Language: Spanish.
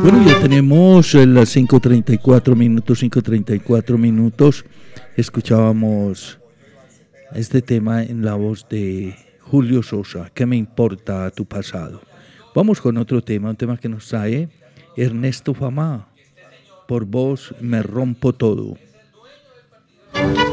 Bueno, ya tenemos las 5:34 minutos. Escuchábamos este tema en la voz de Julio Sosa. ¿Qué me importa tu pasado? Vamos con otro tema, un tema que nos trae Ernesto Famá. Por vos me rompo todo.